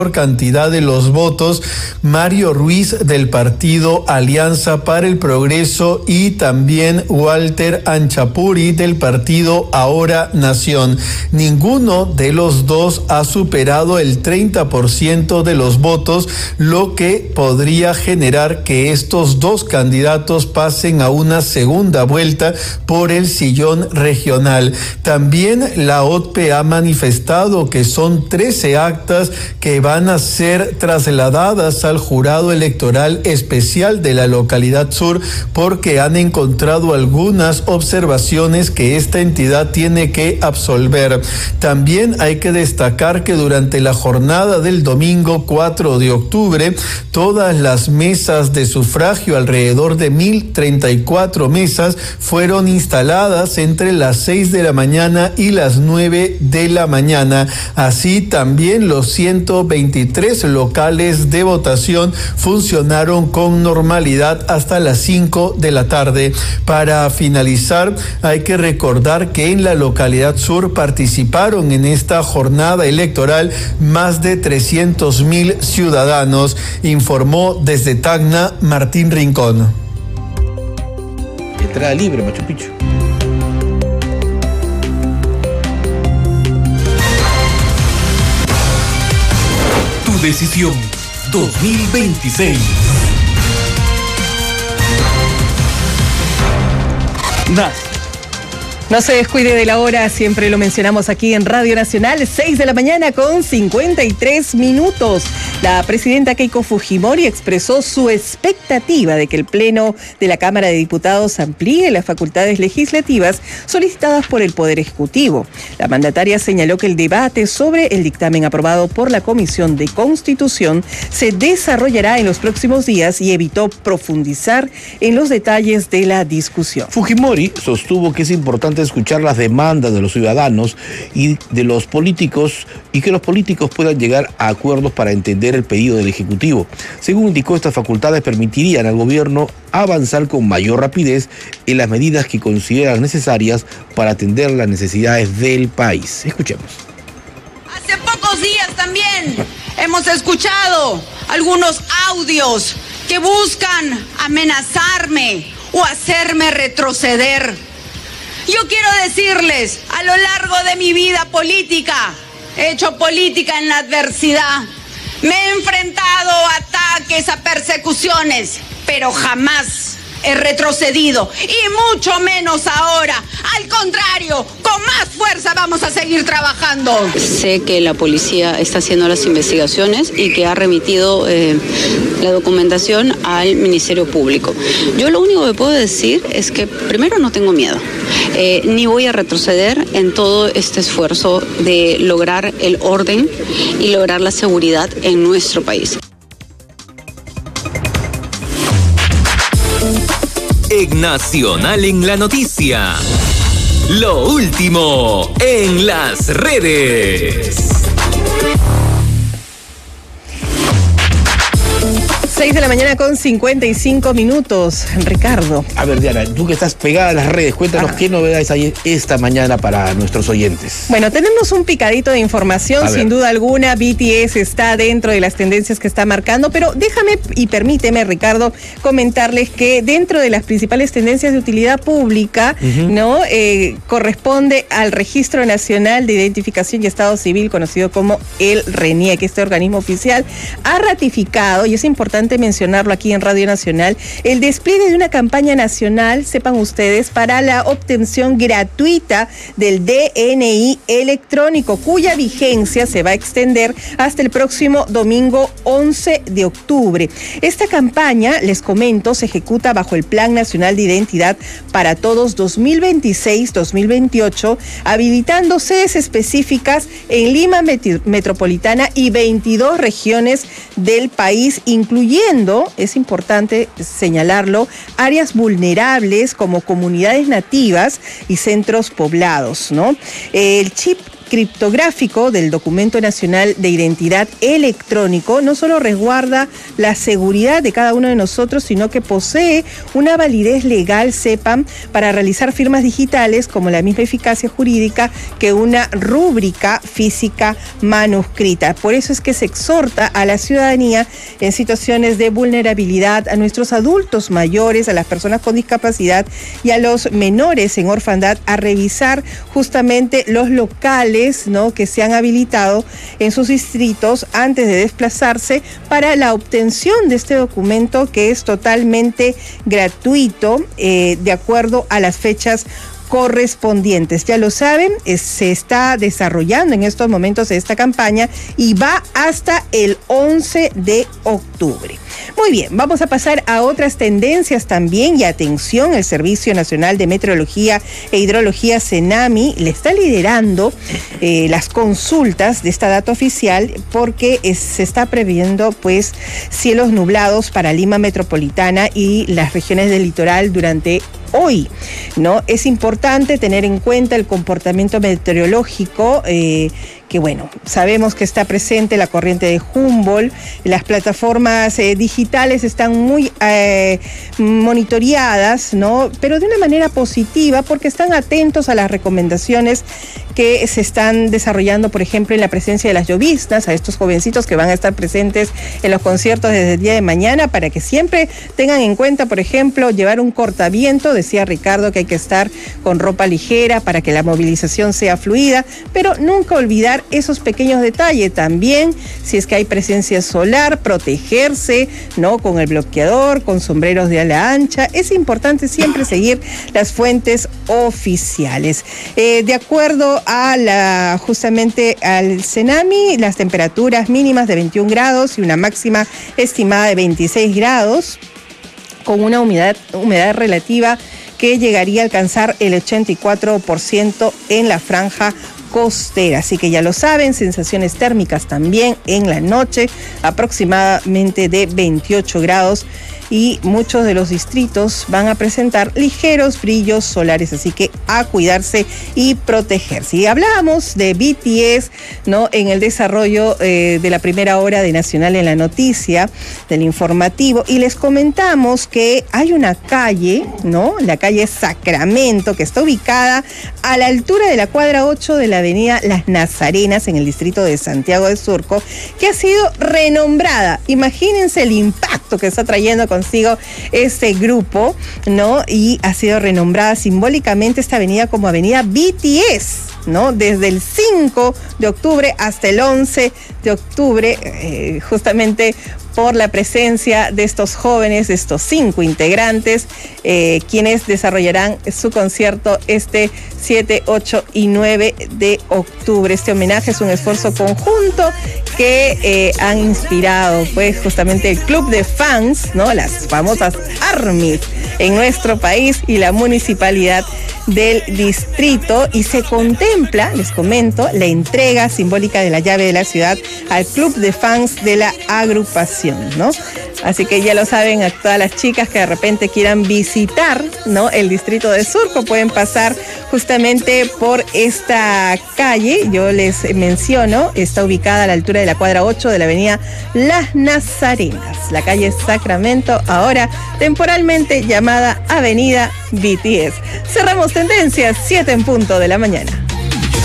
cantidad de los votos, Mario Ruiz del partido Alianza para el Progreso y también Walter Anchapuri del partido Ahora Nación. Ninguno de los dos ha superado el 30% de los votos, lo que podría generar que estos dos candidatos pasen a una segunda vuelta por el sillón regional. También la OTPE ha manifestado que son 13 actas que van a ser trasladadas al jurado electoral especial de la localidad sur porque han encontrado algunas observaciones que esta entidad tiene que absolver. También hay que destacar que durante la jornada del domingo 4 de octubre, todas las mesas de sufragio, alrededor de 1.034 mesas, fueron instaladas entre las 6 de la mañana y las 9 de la mañana. Así también los 123 locales de votación funcionaron con normalidad hasta las 5 de la tarde. Para finalizar, hay que recordar que en la localidad sur participaron en esta jornada electoral más de 300.000 ciudadanos, informó desde Tacna Martín Rincón. Entrada libre, Machu Picchu. Decisión 2026. No se descuide de la hora, siempre lo mencionamos aquí en Radio Nacional, 6 de la mañana con 53 minutos. La presidenta Keiko Fujimori expresó su expectativa de que el Pleno de la Cámara de Diputados amplíe las facultades legislativas solicitadas por el Poder Ejecutivo. La mandataria señaló que el debate sobre el dictamen aprobado por la Comisión de Constitución se desarrollará en los próximos días y evitó profundizar en los detalles de la discusión. Fujimori sostuvo que es importante escuchar las demandas de los ciudadanos y de los políticos y que los políticos puedan llegar a acuerdos para entender el pedido del Ejecutivo. Según indicó, estas facultades permitirían al gobierno avanzar con mayor rapidez en las medidas que consideran necesarias para atender las necesidades del país. Escuchemos. Hace pocos días también hemos escuchado algunos audios que buscan amenazarme o hacerme retroceder. Yo quiero decirles, a lo largo de mi vida política, he hecho política en la adversidad. Me he enfrentado a ataques, a persecuciones, pero jamás he retrocedido, y mucho menos ahora. Al contrario, con más fuerza vamos a seguir trabajando. Sé que la policía está haciendo las investigaciones y que ha remitido la documentación al Ministerio Público. Yo lo único que puedo decir es que primero no tengo miedo, ni voy a retroceder en todo este esfuerzo de lograr el orden y lograr la seguridad en nuestro país. Nacional en la noticia. Lo último en las redes. 6 de la mañana con 55 minutos. Ricardo. A ver, Diana, tú que estás pegada a las redes, cuéntanos qué novedades hay esta mañana para nuestros oyentes. Bueno, tenemos un picadito de información, sin duda alguna. BTS está dentro de las tendencias que está marcando, pero déjame y permíteme, Ricardo, comentarles que dentro de las principales tendencias de utilidad pública, ¿no? Corresponde al Registro Nacional de Identificación y Estado Civil, conocido como el RENIEC. Este organismo oficial ha ratificado, y es importante mencionarlo aquí en Radio Nacional, el despliegue de una campaña nacional, sepan ustedes, para la obtención gratuita del DNI electrónico, cuya vigencia se va a extender hasta el próximo domingo 11 de octubre. Esta campaña, les comento, se ejecuta bajo el Plan Nacional de Identidad para Todos 2026-2028, habilitando sedes específicas en Lima Metropolitana y 22 regiones del país, incluyendo, es importante señalarlo, áreas vulnerables como comunidades nativas y centros poblados, ¿no? El chip criptográfico del Documento Nacional de Identidad Electrónico no solo resguarda la seguridad de cada uno de nosotros, sino que posee una validez legal, sepan, para realizar firmas digitales como la misma eficacia jurídica que una rúbrica física manuscrita. Por eso es que se exhorta a la ciudadanía en situaciones de vulnerabilidad, a nuestros adultos mayores, a las personas con discapacidad y a los menores en orfandad a revisar justamente los locales, ¿no?, que se han habilitado en sus distritos antes de desplazarse para la obtención de este documento, que es totalmente gratuito de acuerdo a las fechas correspondientes. Ya lo saben, se está desarrollando en estos momentos esta campaña y va hasta el 11 de octubre. Muy bien, vamos a pasar a otras tendencias también, y atención, el Servicio Nacional de Meteorología e Hidrología, CENAMI, le está liderando las consultas de esta data oficial porque se está previendo pues cielos nublados para Lima metropolitana y las regiones del litoral durante hoy, ¿no? Es importante tener en cuenta el comportamiento meteorológico, que bueno, sabemos que está presente la corriente de Humboldt, las plataformas digitales están muy monitoreadas, ¿no? Pero de una manera positiva, porque están atentos a las recomendaciones que se están desarrollando, por ejemplo, en la presencia de las lloviznas, a estos jovencitos que van a estar presentes en los conciertos desde el día de mañana, para que siempre tengan en cuenta, por ejemplo, llevar un cortaviento. Decía Ricardo que hay que estar con ropa ligera para que la movilización sea fluida, pero nunca olvidar esos pequeños detalles. También, si es que hay presencia solar, protegerse, ¿no?, con el bloqueador, con sombreros de ala ancha. Es importante siempre seguir las fuentes oficiales. De acuerdo a justamente al CENAMI, las temperaturas mínimas de 21 grados y una máxima estimada de 26 grados, con una humedad relativa que llegaría a alcanzar el 84% en la franja costera. Así que ya lo saben, sensaciones térmicas también en la noche, aproximadamente de 28 grados. Y muchos de los distritos van a presentar ligeros brillos solares, así que a cuidarse y protegerse. Y hablábamos de BTS, ¿no?, en el desarrollo de la primera hora de Nacional en la Noticia, del informativo, y les comentamos que hay una calle, ¿no?, la calle Sacramento, que está ubicada a la altura de la cuadra 8 de la avenida Las Nazarenas, en el distrito de Santiago de Surco, que ha sido renombrada. Imagínense el impacto que está trayendo consigo este grupo, ¿no? Y ha sido renombrada simbólicamente esta avenida como avenida BTS, ¿no? Desde el 5 de octubre hasta el 11 de octubre, justamente por la presencia de estos jóvenes, de estos 5 integrantes, quienes desarrollarán su concierto este 7, 8 y 9 de octubre. Este homenaje es un esfuerzo conjunto que han inspirado pues justamente el club de fans, ¿no?, las famosas ARMYs en nuestro país, y la municipalidad del distrito, y se contempla, les comento, la entrega simbólica de la llave de la ciudad al club de fans de la agrupación, ¿no? Así que ya lo saben, a todas las chicas que de repente quieran visitar, ¿no?, el distrito de Surco, pueden pasar justamente por esta calle. Yo les menciono, está ubicada a la altura de la cuadra 8 de la avenida Las Nazarenas, la calle Sacramento, ahora temporalmente llamada avenida BTS. Cerramos tendencias, 7 en punto de la mañana.